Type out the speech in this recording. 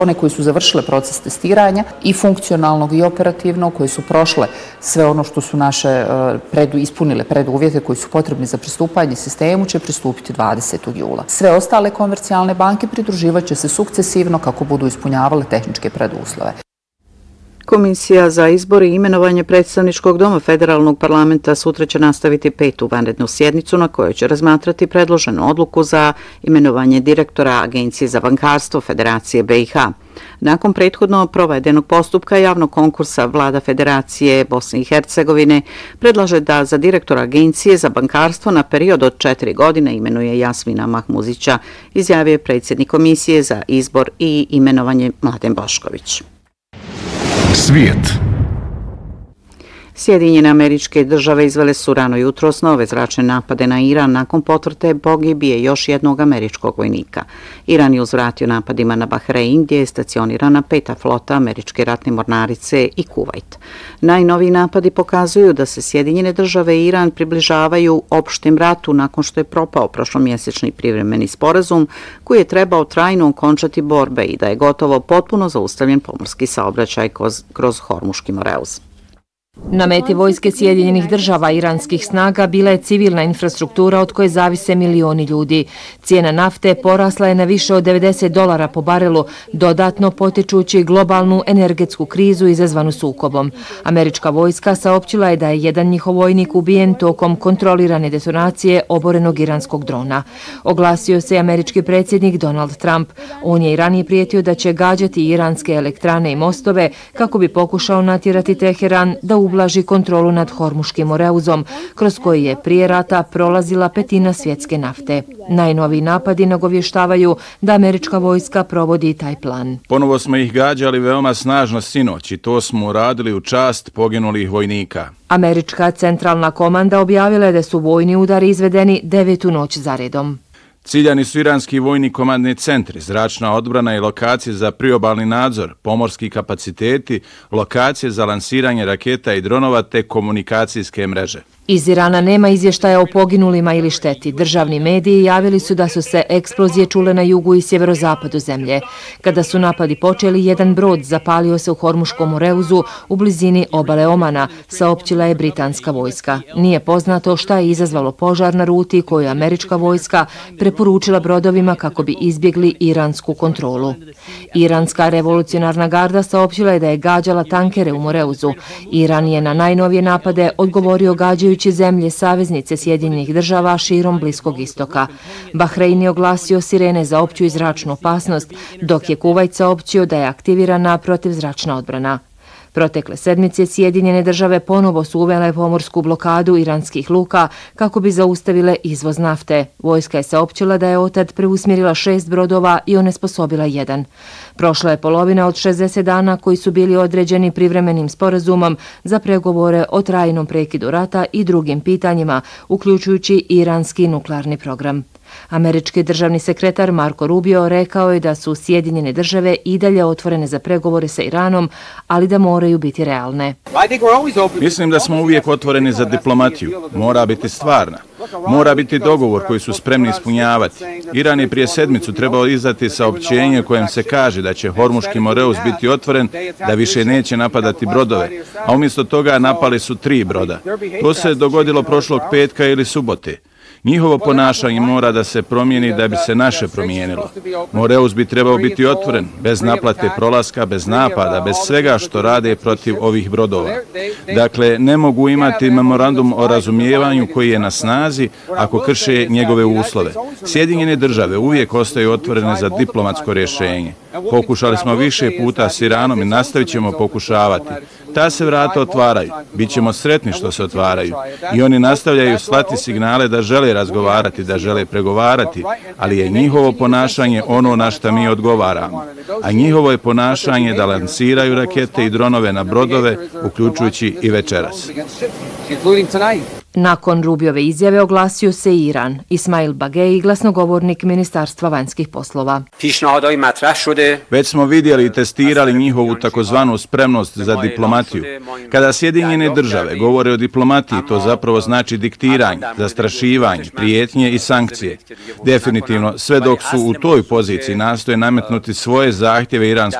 One koji su završile proces testiranja i funkcionalnog i operativnog, koje su prošle sve ono što su naše ispunile preduvjete koji su potrebni za pristupanje sistemu, će pristupiti 20. jula. Sve ostale komercijalne banke pridruživat će se sukcesivno kako budu ispunjavale tehničke preduslove. Komisija za izbor i imenovanje predstavničkog doma Federalnog parlamenta sutra će nastaviti 5. vanrednu sjednicu na kojoj će razmatrati predloženu odluku za imenovanje direktora Agencije za bankarstvo Federacije BiH. Nakon prethodno provedenog postupka javnog konkursa, vlada Federacije Bosne i Hercegovine predlaže da za direktora Agencije za bankarstvo na period od 4 godine imenuje Jasmina Mahmuzića, izjavio je predsjednik Komisije za izbor i imenovanje Mladen Bošković. Svijet. Sjedinjene Američke Države izvele su rano jutros nove zračne napade na Iran nakon potvrde pogibije još jednog američkog vojnika. Iran je uzvratio napadima na Bahrein, gdje je stacionirana 5. flota američke ratne mornarice i Kuvajt. Najnoviji napadi pokazuju da se Sjedinjene Države i Iran približavaju opštem ratu nakon što je propao prošlomjesečni privremeni sporazum koji je trebao trajno okončati borbe i da je gotovo potpuno zaustavljen pomorski saobraćaj kroz Hormuški moreuz. Na meti vojske Sjedinjenih Država iranskih snaga bila je civilna infrastruktura od koje zavise milioni ljudi. Cijena nafte porasla je na više od $90 po barelu, dodatno potičući globalnu energetsku krizu izazvanu sukobom. Američka vojska saopćila je da je jedan njihov vojnik ubijen tokom kontrolirane detonacije oborenog iranskog drona. Oglasio se američki predsjednik Donald Trump. On je i ranije prijetio da će gađati iranske elektrane i mostove kako bi pokušao natjerati Teheran da ublaži kontrolu nad Hormuškim moreuzom, kroz koji je prije rata prolazila 1/5 svjetske nafte. Najnoviji napadi nagovještavaju da američka vojska provodi taj plan. Ponovo smo ih gađali veoma snažno sinoć i to smo uradili u čast poginulih vojnika. Američka centralna komanda objavila je da su vojni udari izvedeni 9. noć zaredom. Ciljani su iranski vojni komandni centri, zračna odbrana i lokacije za priobalni nadzor, pomorski kapaciteti, lokacije za lansiranje raketa i dronova te komunikacijske mreže. Iz Irana nema izvještaja o poginulima ili šteti. Državni mediji javili su da su se eksplozije čule na jugu i sjeverozapadu zemlje. Kada su napadi počeli, jedan brod zapalio se u Hormuškom moreuzu u blizini obale Omana, saopćila je britanska vojska. Nije poznato šta je izazvalo požar na ruti koju je američka vojska preporučila brodovima kako bi izbjegli iransku kontrolu. Iranska revolucionarna garda saopćila je da je gađala tankere u moreuzu. Iran je na najnovije napade odgovorio gađajući zemlje saveznice Sjedinjenih Država širom Bliskog istoka. Bahrein je oglasio sirene za opću i zračnu opasnost, dok je Kuvajt saopćio da je aktivirana protivzračna odbrana. Protekle sedmice Sjedinjene Države ponovo su uvele pomorsku blokadu iranskih luka kako bi zaustavile izvoz nafte. Vojska je saopćila da je otad preusmjerila 6 brodova i onesposobila 1. Prošla je polovina od 60 dana koji su bili određeni privremenim sporazumom za pregovore o trajnom prekidu rata i drugim pitanjima, uključujući iranski nuklearni program. Američki državni sekretar Marco Rubio rekao je da su Sjedinjene Države i dalje otvorene za pregovore sa Iranom, ali da moraju biti realne. Mislim da smo uvijek otvoreni za diplomatiju. Mora biti stvarna. Mora biti dogovor koji su spremni ispunjavati. Iran je prije sedmicu trebao izdati saopćenje kojem se kaže da će Hormuški moreuz biti otvoren, da više neće napadati brodove, a umjesto toga napali su 3 broda. To se dogodilo prošlog petka ili subote. Njihovo ponašanje mora da se promijeni da bi se naše promijenilo. Moreuz bi trebao biti otvoren, bez naplate prolaska, bez napada, bez svega što rade protiv ovih brodova. Dakle, ne mogu imati memorandum o razumijevanju koji je na snazi ako krše njegove uslove. Sjedinjene Države uvijek ostaju otvorene za diplomatsko rješenje. Pokušali smo više puta s Iranom i nastavit ćemo pokušavati. Ta se vrata otvaraju. Bićemo sretni što se otvaraju. I oni nastavljaju slati signale da žele razgovarati, da žele pregovarati, ali je njihovo ponašanje ono na što mi odgovaramo. A njihovo je ponašanje da lansiraju rakete i dronove na brodove, uključujući i večeras. Nakon Rubiove izjave oglasio se i Iran. Ismail Bagei, glasnogovornik Ministarstva vanjskih poslova. Već smo vidjeli i testirali njihovu takozvanu spremnost za diplomatiju. Kada Sjedinjene države govore o diplomatiji, to zapravo znači diktiranje, zastrašivanje, prijetnje i sankcije. Definitivno, sve dok su u toj poziciji nastoje nametnuti svoje zahtjeve iranskom